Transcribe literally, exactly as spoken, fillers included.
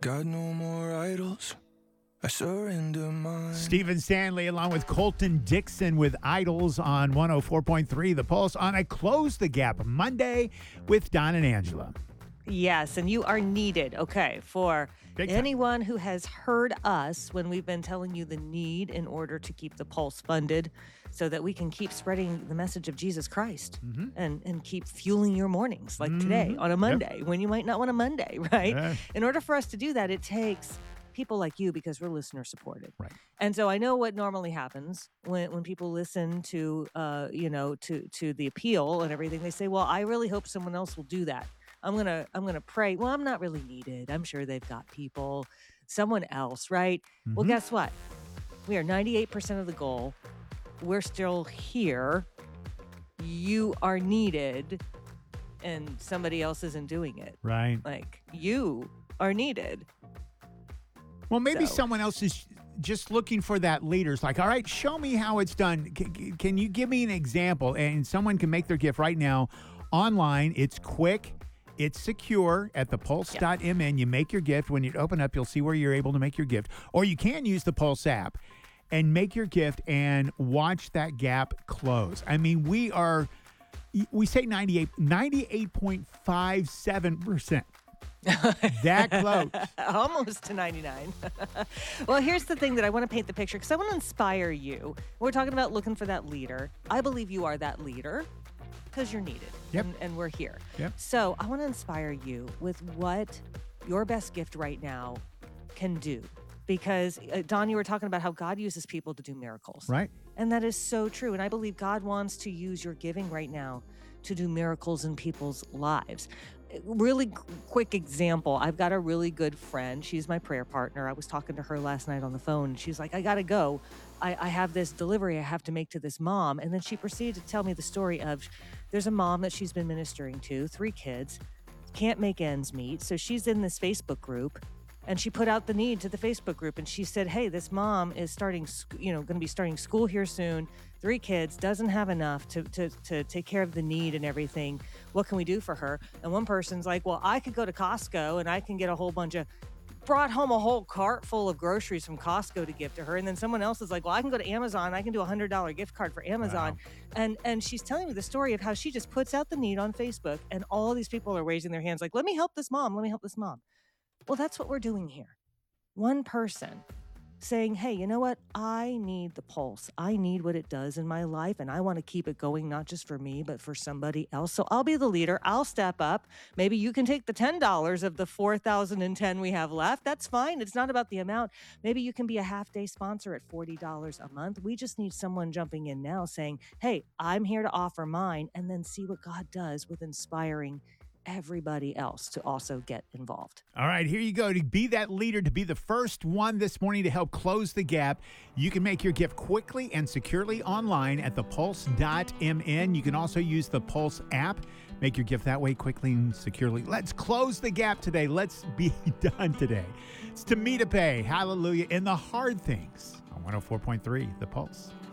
Got no more idols. I surrender mine. Stephen Stanley along with Colton Dixon with Idols on one oh four point three The Pulse on a Close the Gap Monday with Don and Angela. Yes, and you are needed, okay, for Big time. anyone who has heard us when we've been telling you the need in order to keep the Pulse funded so that we can keep spreading the message of Jesus Christ Mm-hmm. and, and keep fueling your mornings like Mhm. today on a Yep. Monday when you might not want a Monday, right? Yeah. In order for us to do that, it takes people like you because we're listener supported. Right. And so I know what normally happens when, when people listen to, uh, you know, to, to the appeal and everything. They say, well, I really hope someone else will do that. I'm going to, I'm going to pray. Well, I'm not really needed. I'm sure they've got people, someone else, right? Well, Mhm. guess what? We are ninety-eight percent of the goal. We're still here. You are needed and somebody else isn't doing it. Right. Like you are needed. Well, maybe So- someone else is just looking for that leader. It's like, all right, show me how it's done. C- can you give me an example? And someone can make their gift right now online. It's quick. It's secure at the pulse dot m n. You make your gift. When you open up, you'll see where you're able to make your gift. Or you can use the Pulse app and make your gift and watch that gap close. I mean, we are, we say ninety-eight, ninety-eight point five seven percent. That close. Almost to ninety-nine. Well, here's the thing that I want to paint the picture because I want to inspire you. We're talking about looking for that leader. I believe you are that leader because you're needed. Yep. And, and we're here. Yep. So I want to inspire you with what your best gift right now can do. Because, uh, Don, you were talking about how God uses people to do miracles. Right. And that is so true. And I believe God wants to use your giving right now to do miracles in people's lives. Really qu- quick example. I've got a really good friend. She's my prayer partner. I was talking to her last night on the phone. And she's like, I got to go. I, I have this delivery I have to make to this mom. And then she proceeded to tell me the story of there's a mom that she's been ministering to, three kids, can't make ends meet. So she's in this Facebook group. And she put out the need to the Facebook group and she said, hey, this mom is starting, sc- you know, going to be starting school here soon. Three kids, doesn't have enough to, to, to take care of the need and everything. What can we do for her? And one person's like, well, I could go to Costco and I can get a whole bunch of, brought home a whole cart full of groceries from Costco to give to her. And then someone else is like, well, I can go to Amazon. I can do a one hundred dollars gift card for Amazon. Wow. And and she's telling me the story of how she just puts out the need on Facebook and all these people are raising their hands like, let me help this mom. Let me help this mom. Well, that's what we're doing here. One person saying, hey, you know what? I need the Pulse. I need what it does in my life, and I want to keep it going, not just for me, but for somebody else. So I'll be the leader. I'll step up. Maybe you can take the ten dollars of the four thousand ten we have left. That's fine. It's not about the amount. Maybe you can be a half-day sponsor at forty dollars a month. We just need someone jumping in now saying, hey, I'm here to offer mine, and then see what God does with inspiring everybody else to also get involved. All right, here you go. To be that leader, to be the first one this morning to help close the gap, you can make your gift quickly and securely online at the pulse dot m n. You can also use the Pulse app. Make your gift that way quickly and securely. Let's close the gap today. Let's be done today. It's to me to pay. Hallelujah. In the hard things on one oh four point three The Pulse.